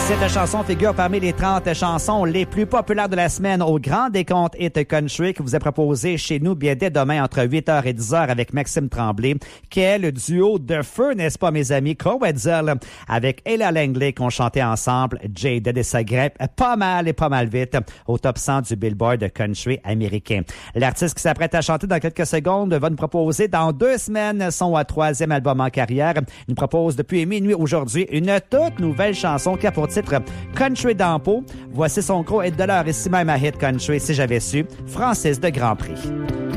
Cette chanson figure parmi les 30 chansons les plus populaires de la semaine au grand décompte Hit Country que vous est proposé chez nous bien dès demain entre 8h et 10h avec Maxime Tremblay, qui est le duo de feu, n'est-ce pas, mes amis, Cowetzel, avec Ella Langley qu'on chantait ensemble, Jaded et ça grimpe pas mal vite au top 100 du Billboard Country américain. L'artiste qui s'apprête à chanter dans quelques secondes va nous proposer dans 2 semaines son 3e album en carrière. Il nous propose depuis minuit aujourd'hui une toute nouvelle chanson qui a pour titre Country d'Ampo. Voici son gros hit de l'heure ici même à Hit Country, si j'avais su, Francis de Grand Prix.